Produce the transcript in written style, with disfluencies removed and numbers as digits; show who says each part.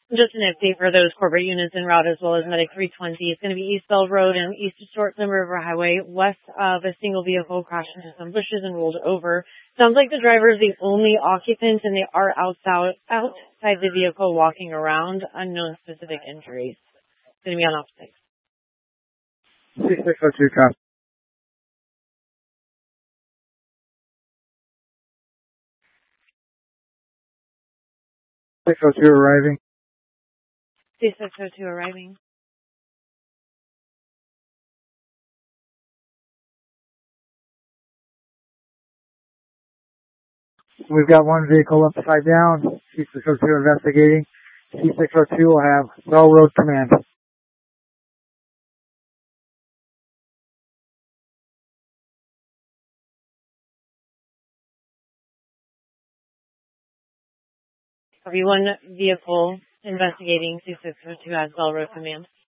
Speaker 1: Just an update for those corporate units en route as well as Medic 320. It's going to be East Bell Road and east of Short Slim River Highway, west of a single vehicle crashed into some bushes and rolled over. Sounds like the driver is the only occupant and they are outside the vehicle walking around. Unknown specific injuries. It's going to be on opposite.
Speaker 2: 6602, copy. 602 arriving.
Speaker 1: 6602 arriving.
Speaker 2: We've got one vehicle upside down. C602 investigating. C602 will have Bell Road Command.
Speaker 1: Copy, one vehicle investigating C602 has Bell Road Command.